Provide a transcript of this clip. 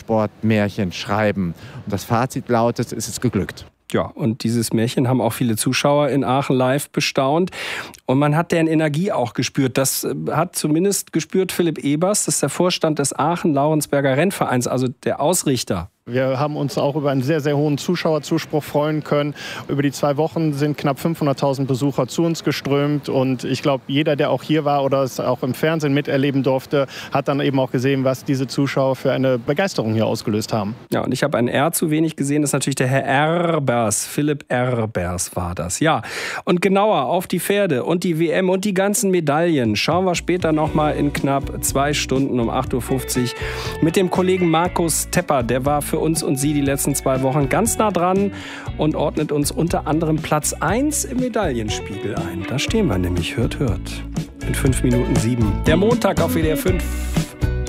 Radsportmärchen schreiben. Und das Fazit lautet, es ist geglückt. Ja, und dieses Märchen haben auch viele Zuschauer in Aachen live bestaunt. Und man hat deren Energie auch gespürt. Das hat zumindest gespürt Philipp Ebers, das ist der Vorstand des Aachen-Laurensberger Rennvereins, also der Ausrichter. Wir haben uns auch über einen sehr, sehr hohen Zuschauerzuspruch freuen können. Über die 2 Wochen sind knapp 500.000 Besucher zu uns geströmt. Und ich glaube, jeder, der auch hier war oder es auch im Fernsehen miterleben durfte, hat dann eben auch gesehen, was diese Zuschauer für eine Begeisterung hier ausgelöst haben. Ja, und ich habe ein R zu wenig gesehen. Das ist natürlich der Herr Erbers. Philipp Erbers war das. Ja, und genauer auf die Pferde und die WM und die ganzen Medaillen schauen wir später nochmal in knapp 2 Stunden um 8.50 Uhr mit dem Kollegen Markus Tepper. Der war für uns und Sie die letzten 2 Wochen ganz nah dran und ordnet uns unter anderem Platz 1 im Medaillenspiegel ein. Da stehen wir nämlich, hört. In 5 Minuten 7. Der Montag auf WDR 5.